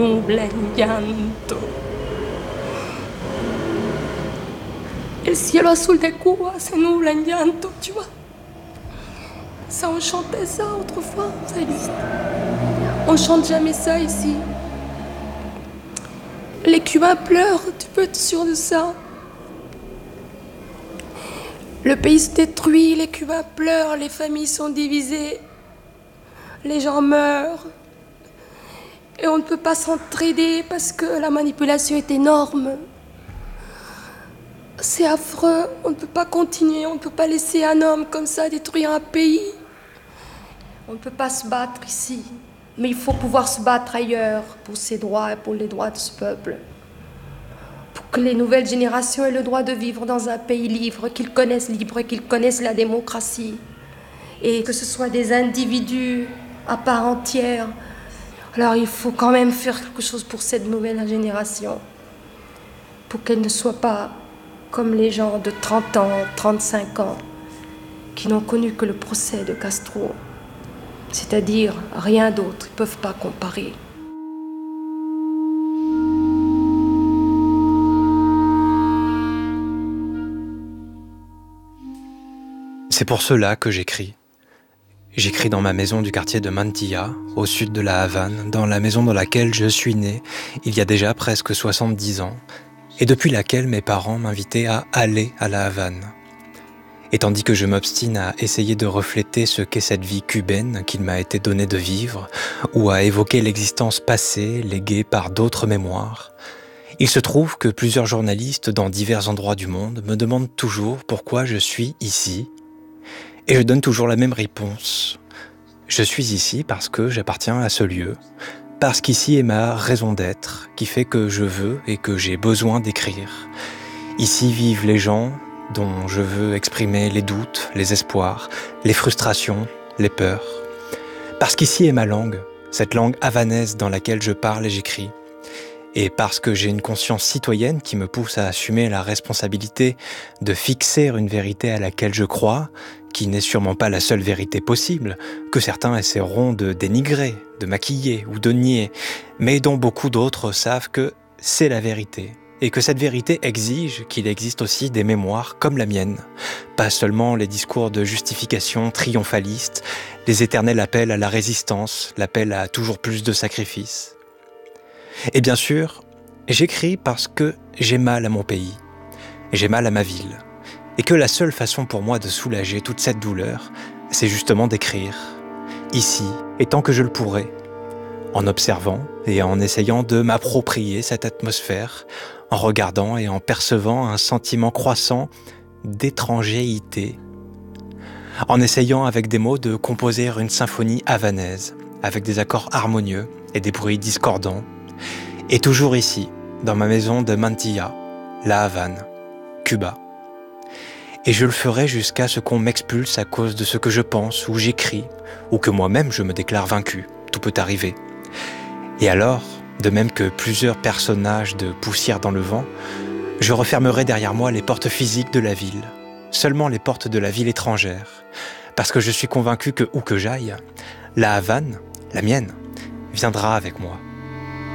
Nuble en llanto. El cielo azul de Cuba se nubla en llanto, tu vois. Ça, on chantait ça autrefois, ça existe. On chante jamais ça ici. Les Cubains pleurent, tu peux être sûr de ça. Le pays se détruit, les Cubains pleurent, les familles sont divisées, les gens meurent. Et on ne peut pas s'entraider parce que la manipulation est énorme. C'est affreux, on ne peut pas continuer, on ne peut pas laisser un homme comme ça détruire un pays. On ne peut pas se battre ici, mais il faut pouvoir se battre ailleurs pour ses droits et pour les droits de ce peuple. Pour que les nouvelles générations aient le droit de vivre dans un pays libre, qu'ils connaissent la démocratie. Et que ce soit des individus à part entière. Alors il faut quand même faire quelque chose pour cette nouvelle génération. Pour qu'elle ne soit pas comme les gens de 30 ans, 35 ans, qui n'ont connu que le procès de Castro. C'est-à-dire rien d'autre, ils ne peuvent pas comparer. C'est pour cela que j'écris. J'écris dans ma maison du quartier de Mantilla, au sud de la Havane, dans la maison dans laquelle je suis né il y a déjà presque 70 ans, et depuis laquelle mes parents m'invitaient à aller à la Havane. Et tandis que je m'obstine à essayer de refléter ce qu'est cette vie cubaine qu'il m'a été donné de vivre, ou à évoquer l'existence passée léguée par d'autres mémoires, il se trouve que plusieurs journalistes dans divers endroits du monde me demandent toujours pourquoi je suis ici, et je donne toujours la même réponse. Je suis ici parce que j'appartiens à ce lieu, parce qu'ici est ma raison d'être, qui fait que je veux et que j'ai besoin d'écrire. Ici vivent les gens dont je veux exprimer les doutes, les espoirs, les frustrations, les peurs. Parce qu'ici est ma langue, cette langue havanaise dans laquelle je parle et j'écris. Et parce que j'ai une conscience citoyenne qui me pousse à assumer la responsabilité de fixer une vérité à laquelle je crois, qui n'est sûrement pas la seule vérité possible, que certains essaieront de dénigrer, de maquiller ou de nier, mais dont beaucoup d'autres savent que c'est la vérité. Et que cette vérité exige qu'il existe aussi des mémoires comme la mienne. Pas seulement les discours de justification triomphalistes, les éternels appels à la résistance, l'appel à toujours plus de sacrifices. Et bien sûr, j'écris parce que j'ai mal à mon pays, j'ai mal à ma ville, et que la seule façon pour moi de soulager toute cette douleur, c'est justement d'écrire, ici, et tant que je le pourrai, en observant et en essayant de m'approprier cette atmosphère, en regardant et en percevant un sentiment croissant d'étrangéité, en essayant avec des mots de composer une symphonie havanaise, avec des accords harmonieux et des bruits discordants, et toujours ici, dans ma maison de Mantilla, la Havane, Cuba. Et je le ferai jusqu'à ce qu'on m'expulse à cause de ce que je pense ou j'écris, ou que moi-même je me déclare vaincu, tout peut arriver. Et alors, de même que plusieurs personnages de poussière dans le vent, je refermerai derrière moi les portes physiques de la ville, seulement les portes de la ville étrangère, parce que je suis convaincu que où que j'aille, la Havane, la mienne, viendra avec moi.